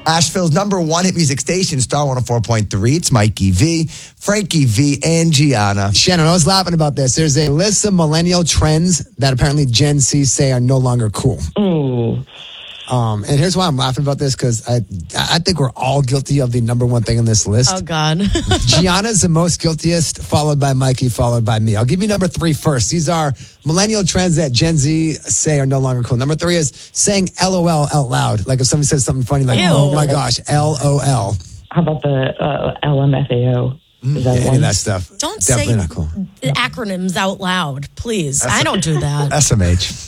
Asheville's number one hit music station, Star 104.3. It's Mikey V, Frankie V, and Gianna. Shannon, I was laughing about this. There's a list of millennial trends that apparently Gen Z say are no longer cool. Ooh. And here's why I'm laughing about this, because I think we're all guilty of the number one thing on this list. Oh, God. Gianna's the most guiltiest, followed by Mikey, followed by me. I'll give you number 3 first. These are millennial trends that Gen Z say are no longer cool. Number 3 is saying LOL out loud. Like if somebody says something funny, like, Ew. oh my gosh, LOL. How about the LMFAO? Is that Any one? of that stuff. Don't Definitely say not cool. acronyms out loud, please. I don't do that. SMH.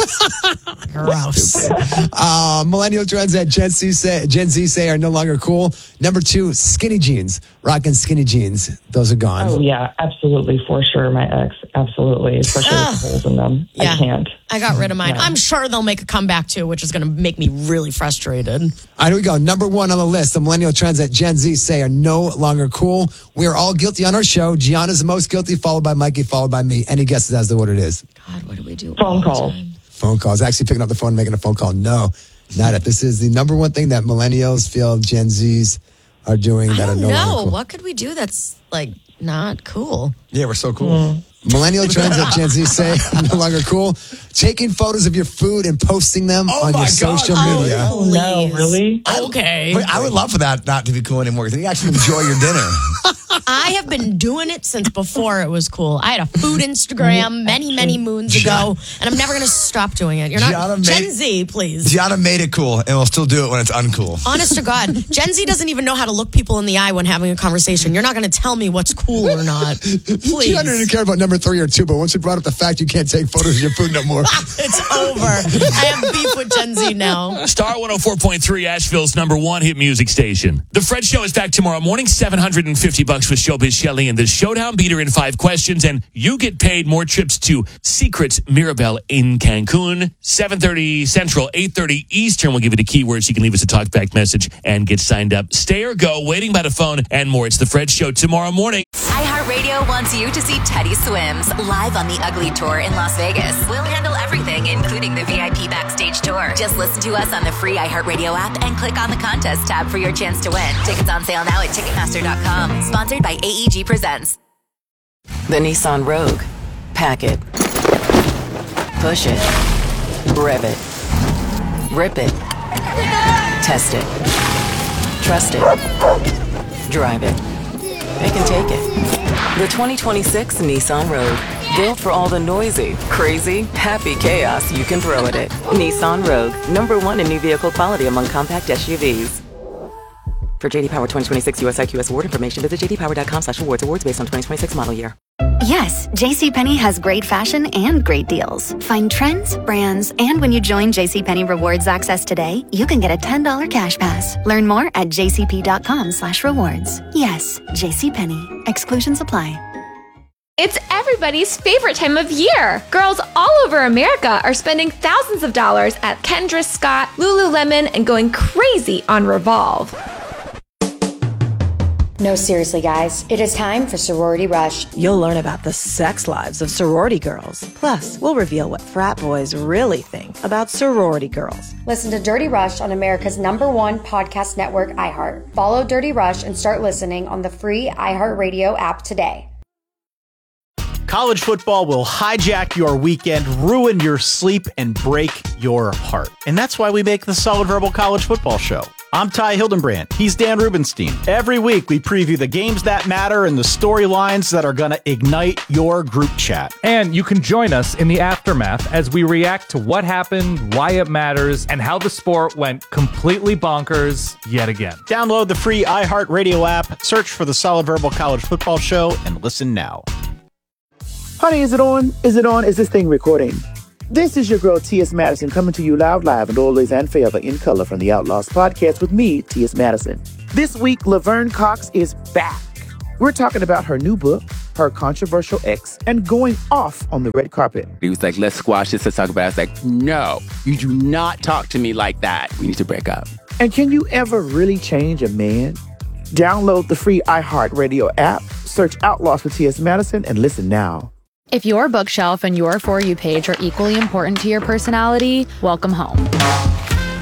Gross. Millennial trends that Gen Z say are no longer cool. Number 2, skinny jeans. Rocking skinny jeans. Those are gone. Oh, yeah, absolutely, for sure, my ex. Absolutely, especially with the holes in them. Yeah. I can't. I got rid of mine. Yeah. I'm sure they'll make a comeback too, which is going to make me really frustrated. All right, here we go. Number 1 on the list. The millennial trends that Gen Z say are no longer cool. We are all guilty on our show. Gianna's the most guilty, followed by Mikey, followed by me. Any guesses as to what it is? God, what do we do? Phone calls. Phone calls. Actually picking up the phone and making a phone call. No, not it. This is the number 1 thing that millennials feel Gen Zs are doing that are no longer cool. What could we do that's like not cool? Yeah, we're so cool. Millennial trends that Gen Z say are no longer cool. Taking photos of your food and posting them on your social media. Oh, no, really? Okay. But I would love for that not to be cool anymore, because you actually enjoy your dinner. I have been doing it since before it was cool. I had a food Instagram many moons ago, and I'm never going to stop doing it. You're not Gianna Gen Z, please. Gianna made it cool, and we'll still do it when it's uncool. Honest to God, Gen Z doesn't even know how to look people in the eye when having a conversation. You're not going to tell me what's cool or not. Please. Gianna didn't care about number 3 or 2, but once you brought up the fact you can't take photos of your food no more. It's over. I have beef with Gen Z now. Star 104.3, Asheville's number one hit music station. The Fred Show is back tomorrow morning, $750 with Showbiz Shelley and the Showdown Beater in 5 questions, and you get paid more trips to Secrets Mirabelle in Cancun. 7:30 Central, 8:30 Eastern. We'll give you the keywords. You can leave us a talkback message and get signed up. Stay or go, waiting by the phone, and more. It's the Fred Show tomorrow morning. iHeartRadio wants you to see Teddy Swims live on the Ugly Tour in Las Vegas. We'll handle everything, including the VIP backstage tour. Just listen to us on the free iHeartRadio app and click on the contest tab for your chance to win. Tickets on sale now at Ticketmaster.com. Sponsored by AEG Presents. The Nissan Rogue. Pack it. Push it. Rev it. Rip it. Test it. Trust it. Drive it. They can take it. The 2026 Nissan Rogue. Built for all the noisy, crazy, happy chaos you can throw at it. Nissan Rogue. Number 1 in new vehicle quality among compact SUVs. For JD Power 2026 US IQS award information, visit jdpower.com/awards. Awards based on 2026 model year. Yes, JCPenney has great fashion and great deals. Find trends, brands, and when you join JCPenney Rewards Access today, you can get a $10 cash pass. Learn more at jcp.com/rewards. Yes, JCPenney. Exclusions apply. It's everybody's favorite time of year. Girls all over America are spending thousands of dollars at Kendra Scott, Lululemon, and going crazy on Revolve. No, seriously, guys. It is time for Sorority Rush. You'll learn about the sex lives of sorority girls. Plus, we'll reveal what frat boys really think about sorority girls. Listen to Dirty Rush on America's #1 podcast network, iHeart. Follow Dirty Rush and start listening on the free iHeartRadio app today. College football will hijack your weekend, ruin your sleep, and break your heart. And that's why we make the Solid Verbal College Football Show. I'm Ty Hildenbrand. He's Dan Rubenstein. Every week, we preview the games that matter and the storylines that are going to ignite your group chat. And you can join us in the aftermath as we react to what happened, why it matters, and how the sport went completely bonkers yet again. Download the free iHeartRadio app, search for the Solid Verbal College Football Show, and listen now. Honey, is it on? Is it on? Is this thing recording? This is your girl, T.S. Madison, coming to you loud, live, and always and forever in color from the Outlaws podcast with me, T.S. Madison. This week, Laverne Cox is back. We're talking about her new book, her controversial ex, and going off on the red carpet. He was like, let's squash this, let's talk about it. I was like, no, you do not talk to me like that. We need to break up. And can you ever really change a man? Download the free iHeartRadio app, search Outlaws with T.S. Madison, and listen now. If your bookshelf and your For You page are equally important to your personality, welcome home.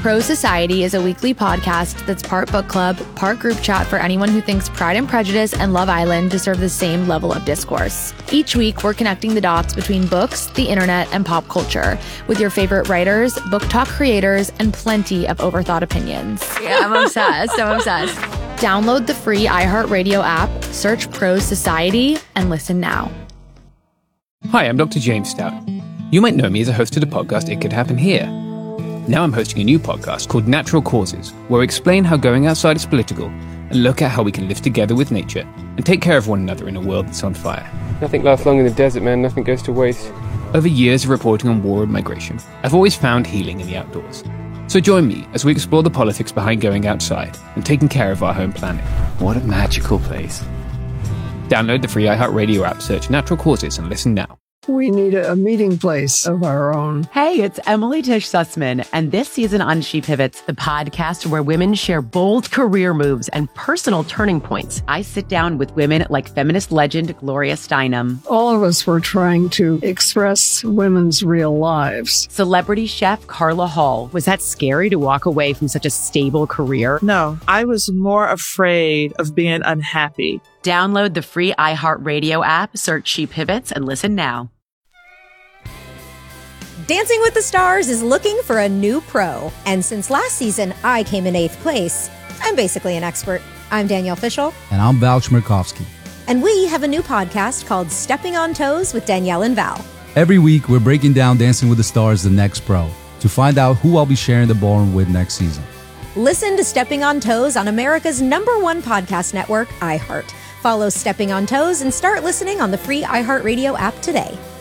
Pro Society is a weekly podcast that's part book club, part group chat for anyone who thinks Pride and Prejudice and Love Island deserve the same level of discourse. Each week, we're connecting the dots between books, the internet, and pop culture with your favorite writers, book talk creators, and plenty of overthought opinions. Yeah, I'm obsessed. Download the free iHeartRadio app, search Pro Society, and listen now. Hi, I'm Dr. James Stout. You might know me as a host of the podcast It Could Happen Here. Now I'm hosting a new podcast called Natural Causes, where I explain how going outside is political and look at how we can live together with nature and take care of one another in a world that's on fire. Nothing lasts long in the desert, man. Nothing goes to waste. Over years of reporting on war and migration, I've always found healing in the outdoors. So join me as we explore the politics behind going outside and taking care of our home planet. What a magical place. Download the free iHeartRadio app, search Natural Causes, and listen now. We need a meeting place of our own. Hey, it's Emily Tish Sussman, and this season on She Pivots, the podcast where women share bold career moves and personal turning points. I sit down with women like feminist legend Gloria Steinem. All of us were trying to express women's real lives. Celebrity chef Carla Hall. Was that scary to walk away from such a stable career? No, I was more afraid of being unhappy. Download the free iHeartRadio app, search She Pivots, and listen now. Dancing with the Stars is looking for a new pro. And since last season, I came in 8th place. I'm basically an expert. I'm Danielle Fishel. And I'm Val Chmerkovsky. And we have a new podcast called Stepping on Toes with Danielle and Val. Every week, we're breaking down Dancing with the Stars, the next pro, to find out who I'll be sharing the ballroom with next season. Listen to Stepping on Toes on America's #1 podcast network, iHeart. Follow Stepping on Toes and start listening on the free iHeartRadio app today.